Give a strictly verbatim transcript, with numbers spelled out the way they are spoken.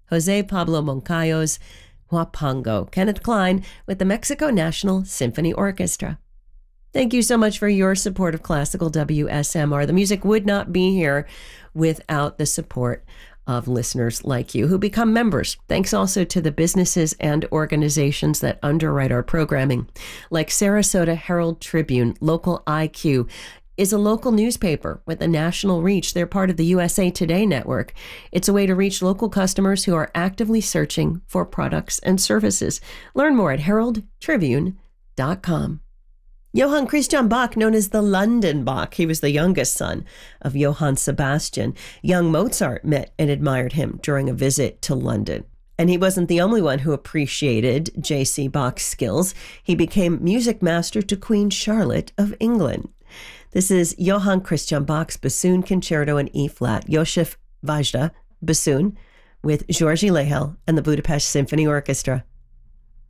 Jose Pablo Moncayo's Huapango, Kenneth Klein with the Mexico National Symphony Orchestra. Thank you so much for your support of Classical W S M R. The music would not be here without the support of listeners like you who become members. Thanks also to the businesses and organizations that underwrite our programming, like Sarasota Herald Tribune. Local I Q is a local newspaper with a national reach. They're part of the U S A Today network. It's a way to reach local customers who are actively searching for products and services. Learn more at herald tribune dot com. Johann Christian Bach, known as the London Bach, he was the youngest son of Johann Sebastian. Young Mozart met and admired him during a visit to London. And he wasn't the only one who appreciated J C Bach's skills. He became music master to Queen Charlotte of England. This is Johann Christian Bach's Bassoon Concerto in E-flat, Josef Vajda, bassoon, with Georgi Lehel and the Budapest Symphony Orchestra.